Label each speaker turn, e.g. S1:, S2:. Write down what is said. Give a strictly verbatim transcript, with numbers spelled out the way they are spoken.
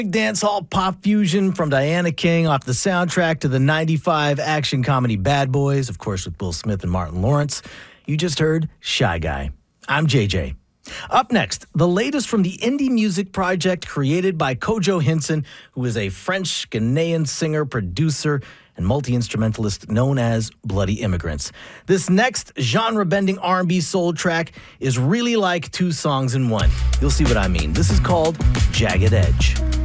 S1: Dancehall pop fusion from Diana King off the soundtrack to the ninety-five action comedy Bad Boys, of course, with Will Smith and Martin Lawrence. You just heard Shy Guy. I'm J J. Up next, the latest from the indie music project created by Kojo Hinson, who is a French Ghanaian singer, producer, and multi-instrumentalist known as Bloody Immigrants. This next genre-bending R and B soul track is really like two songs in one. You'll see what I mean. This is called Jagged Edge.